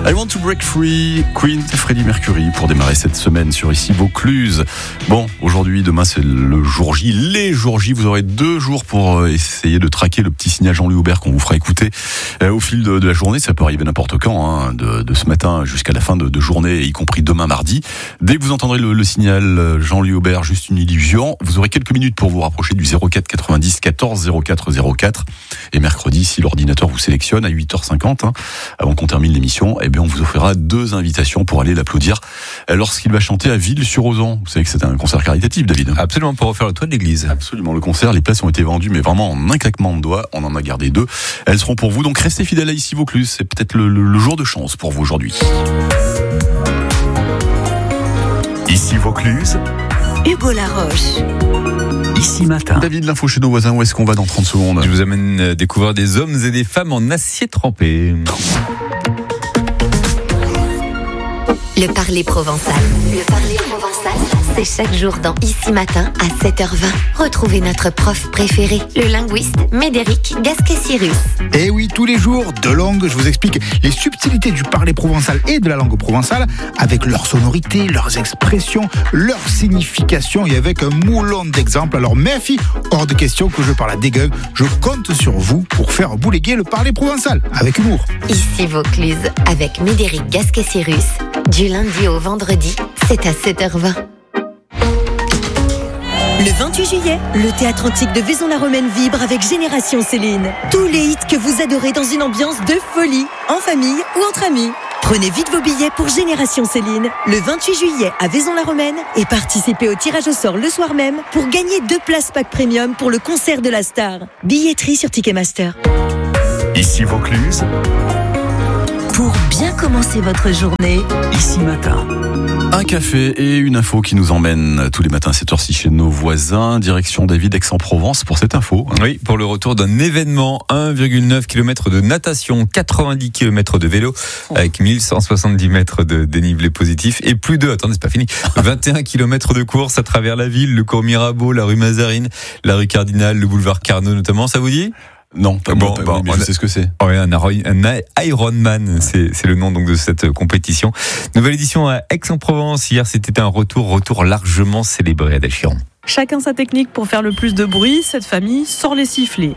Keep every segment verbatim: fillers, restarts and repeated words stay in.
I Want to Break Free, Queen et Freddie Mercury pour démarrer cette semaine sur Ici Vaucluse. Bon, aujourd'hui, demain, c'est le jour J, les jours J. Vous aurez deux jours pour essayer de traquer le petit signal Jean-Louis Aubert qu'on vous fera écouter euh, au fil de, de la journée. Ça peut arriver n'importe quand, hein, de, de ce matin jusqu'à la fin de, de journée, y compris demain mardi. Dès que vous entendrez le, le signal Jean-Louis Aubert, juste une illusion, vous aurez quelques minutes pour vous rapprocher du zéro quatre quatre-vingt-dix quatorze zéro quatre zéro quatre. Et mercredi, si l'ordinateur vous sélectionne à huit heures cinquante, hein, avant qu'on termine l'émission, eh bien, on vous offrira deux invitations pour aller l'applaudir lorsqu'il va chanter à Ville-sur-Ozan. Vous savez que c'est un concert caritatif, David. Absolument, pour refaire le toit de l'église. Absolument, le concert, les places ont été vendues, mais vraiment en un claquement de doigts. On en a gardé deux. Elles seront pour vous, donc restez fidèles à Ici Vaucluse. C'est peut-être le, le, le jour de chance pour vous aujourd'hui. Ici Vaucluse, Hugo Laroche. Ici Matin. David, l'info chez nos voisins, où est-ce qu'on va dans trente secondes? Je vous amène découvrir des hommes et des femmes en acier trempé. Le parler provençal. Le parler provençal, c'est chaque jour dans Ici Matin à sept heures vingt. Retrouvez notre prof préféré, le linguiste Médéric Gasquet-Cyrus. Et oui, tous les jours, de langue, je vous explique les subtilités du parler provençal et de la langue provençale, avec leurs sonorités, leurs expressions, leurs significations, et avec un moulon d'exemples. Alors, mes filles, hors de question que je parle à dégueu, je compte sur vous pour faire bouléguer le parler provençal, avec humour. Ici Vaucluse, avec Médéric Gasquet-Cyrus. Du lundi au vendredi, c'est à sept heures vingt. Le vingt-huit juillet, le théâtre antique de Vaison-la-Romaine vibre avec Génération Céline. Tous les hits que vous adorez dans une ambiance de folie, en famille ou entre amis. Prenez vite vos billets pour Génération Céline, le vingt-huit juillet à Vaison-la-Romaine, et participez au tirage au sort le soir même pour gagner deux places pack premium pour le concert de la star. Billetterie sur Ticketmaster. Ici Vaucluse, Pour bien commencer votre journée, Ici Matin. Un café et une info qui nous emmène tous les matins à cette heure-ci chez nos voisins. Direction David, Aix-en-Provence pour cette info. Oui, pour le retour d'un événement, un virgule neuf kilomètres de natation, quatre-vingt-dix kilomètres de vélo, avec mille cent soixante-dix mètres de dénivelé positif et plus de, attendez, c'est pas fini, vingt et un kilomètres de course à travers la ville, le cours Mirabeau, la rue Mazarine, la rue Cardinal, le boulevard Carnot notamment, ça vous dit? Non, pas Bon, bon, bon, mais on je a- sais ce que c'est. Oh, un, un Ironman, c'est, c'est le nom donc de cette compétition. Nouvelle édition à Aix-en-Provence. Hier, c'était un retour, retour largement célébré à Delchiron. Chacun sa technique pour faire le plus de bruit. Cette famille sort les sifflets.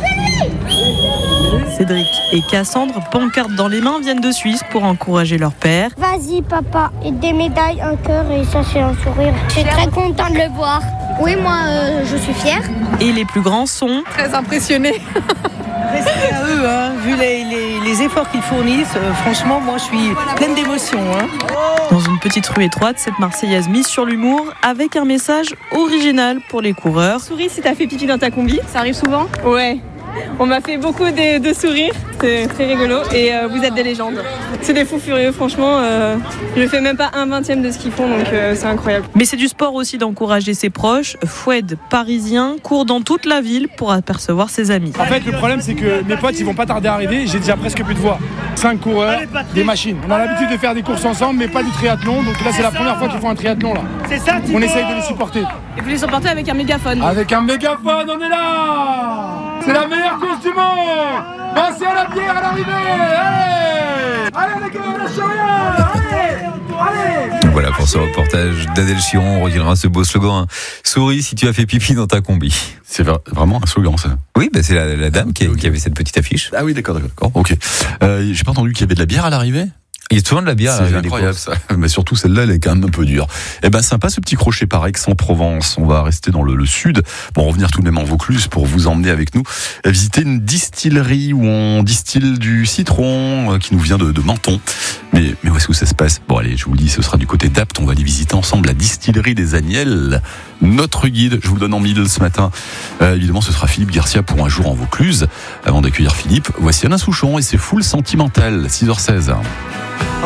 Cédric et Cassandre, pancartes dans les mains, viennent de Suisse pour encourager leur père. Vas-y papa, et des médailles, un cœur et ça c'est un sourire. Je suis très content de le voir. Oui, moi euh, je suis fière. Et les plus grands sont Très impressionnée. Respect à eux, hein. Vu les, les, les efforts qu'ils fournissent, euh, franchement, moi je suis pleine d'émotion. Hein. dans une petite rue étroite. Cette Marseillaise mise sur l'humour avec un message original pour les coureurs. Souris si t'as fait pipi dans ta combi, ça arrive souvent? Ouais. On m'a fait beaucoup de, de sourires, c'est très rigolo et euh, vous êtes des légendes. C'est des fous furieux, franchement, euh, je fais même pas un vingtième de ce qu'ils font, donc euh, c'est incroyable. Mais c'est du sport aussi d'encourager ses proches. Foued, parisien, court dans toute la ville pour apercevoir ses amis. En fait, le problème, c'est que mes potes, ils vont pas tarder à arriver. J'ai déjà presque plus de voix. Cinq coureurs, des machines. On a l'habitude de faire des courses ensemble, mais pas du triathlon. Donc là, c'est la première fois qu'ils font un triathlon là. C'est ça, on essaye de les supporter. Et vous les supportez avec un mégaphone. Avec un mégaphone, on est là. C'est la meilleure course du monde. Pensez à la bière à l'arrivée. Allez, allez les gars, lâchez rien. Allez, allez. Voilà pour ce reportage d'Adèle Chiron. On retiendra ce beau slogan, hein. Souris si tu as fait pipi dans ta combi. C'est vraiment un slogan, ça. Oui, bah c'est la, la dame qui, qui avait cette petite affiche. Ah oui, d'accord, d'accord. Ok. Euh, j'ai pas entendu qu'il y avait de la bière à l'arrivée. Il y a souvent de la bière. C'est incroyable ça. Mais surtout celle-là, elle est quand même un peu dure. Eh ben sympa ce petit crochet par Aix-en-Provence. On va rester dans le, le sud. Bon, revenir tout de même en Vaucluse pour vous emmener avec nous visiter une distillerie où on distille du citron euh, qui nous vient de, de Menton. Mais, mais où est-ce que ça se passe? Bon allez, je vous le dis, ce sera du côté d'Apt. On va aller visiter ensemble la distillerie des Agnelles. Notre guide, je vous le donne en mille ce matin. Euh, évidemment, ce sera Philippe Garcia pour un jour en Vaucluse. Avant d'accueillir Philippe, voici Alain Souchon et c'est Full Sentimental, six heures seize.